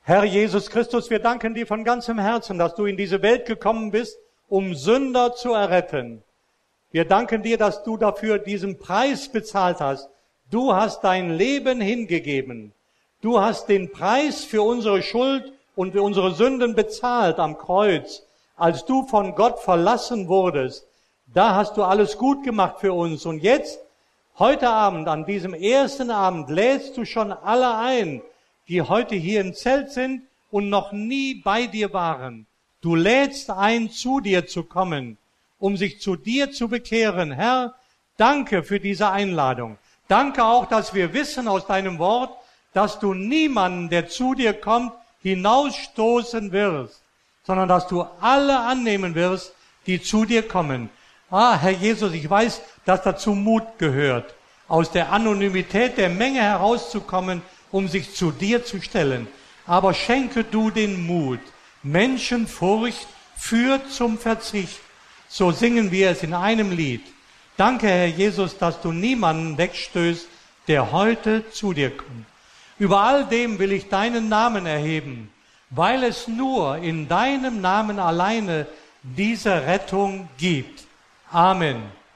Herr Jesus Christus, wir danken dir von ganzem Herzen, dass du in diese Welt gekommen bist, um Sünder zu erretten. Wir danken dir, dass du dafür diesen Preis bezahlt hast. Du hast dein Leben hingegeben. Du hast den Preis für unsere Schuld und für unsere Sünden bezahlt am Kreuz. Als du von Gott verlassen wurdest, da hast du alles gut gemacht für uns. Und jetzt, heute Abend, an diesem ersten Abend, lädst du schon alle ein, die heute hier im Zelt sind und noch nie bei dir waren. Du lädst ein, zu dir zu kommen, um sich zu dir zu bekehren. Herr, danke für diese Einladung. Danke auch, dass wir wissen aus deinem Wort, dass du niemanden, der zu dir kommt, hinausstoßen wirst, sondern dass du alle annehmen wirst, die zu dir kommen. Herr Jesus, ich weiß, dass dazu Mut gehört, aus der Anonymität der Menge herauszukommen, um sich zu dir zu stellen. Aber schenke du den Mut. Menschenfurcht führt zum Verzicht. So singen wir es in einem Lied. Danke, Herr Jesus, dass du niemanden wegstößt, der heute zu dir kommt. Über all dem will ich deinen Namen erheben, weil es nur in deinem Namen alleine diese Rettung gibt. Amen.